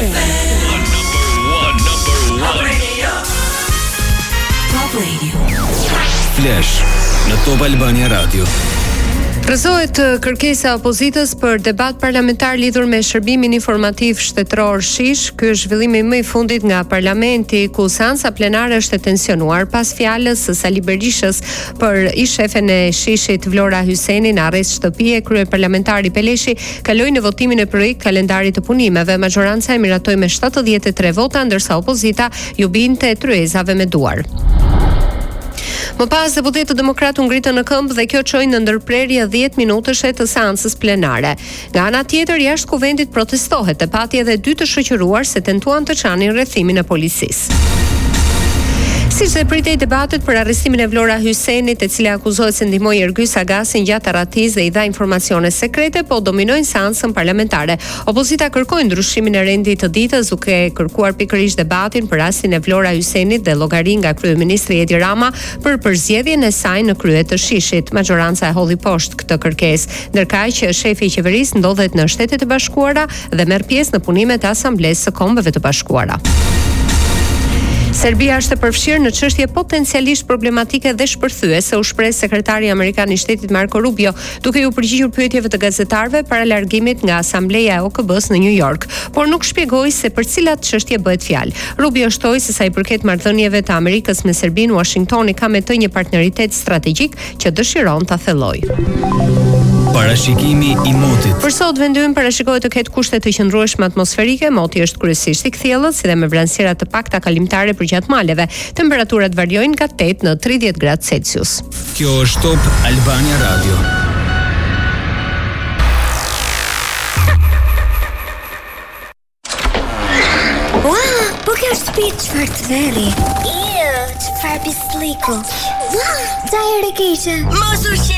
Top Radio. Flash në Top Albania Radio. Rrëzohet kërkesa e opozitës për debat parlamentar lidhur me shërbimin informativ shtetëror Shish. Ky është zhvillimi më i fundit nga parlamenti ku seanca plenare është e tensionuar pas fjalës së Sali Berishës për ish-shefen e Shishit Vlora Hyseni në arrest shtëpie. Kryeparlamentari Peleshi kaloi në votimin e projekt kalendarit të punimeve. Majoranca e miratoi me 73 vota, ndërsa opozita ju binte tryezave me duar. Më pas deputetët demokratë u ngritën në këmbë dhe kjo çoi në ndërprerje 10 minutëshe të seancës plenare. Nga ana tjetër, jashtë kuvendit protestohet e pati edhe 2 të shoqëruar se tentuan të çanin rrethimin e policisë. Siç e pritej debatet për arrestimin e Vlora Hysenit, e cila akuzohet se ndihmoi Ergys Agasin gjatë arratizë dhe i dha informacione sekrete, po dominojnë seancën parlamentare. Opozita kërkoi ndryshimin e rendit të ditës, duke kërkuar pikërisht debatin për rastin e Vlora Hysenit dhe llogari nga kryeministri Edi Rama për përzgjedhjen e saj në krye të Shishit. Majoranca e holli poshtë këtë kërkesë, ndërkaq që shefi i qeverisë ndodhet në Shtetet e Bashkuara dhe merr pjesë në punimet e Asamblesë së Kombeve të Bashkuara. Serbia është e përfshirë në çështje potencialisht problematike dhe shpërthyese, u shpreh sekretari amerikan i shtetit Marco Rubio, duke u përgjigjur pyetjeve të gazetarëve para largimit nga Asambleja e OKB-s në New York, por nuk shpjegoi se për cilat çështje bëhet fjalë. Rubio shtoi se sa i përket marrëdhënieve të Amerikës me Serbinë, Washingtoni ka me të një partneritet strategjik që dëshiron ta thellojë. Parashikimi i motit. Për sot vendimi parashikohet të ketë kushte të qëndrueshme atmosferike, moti është kryesisht i kthjellët, si dhe me vranësira të pakta kalimtare përgjatë maleve. Temperaturat variojnë nga 8 në 30 gradë Celsius. Kjo është Top Albania Radio. Wow, po kjo është shtëpi çfarë të veri. Çfarë pisliku. Wow, çfarë keqe. Mos u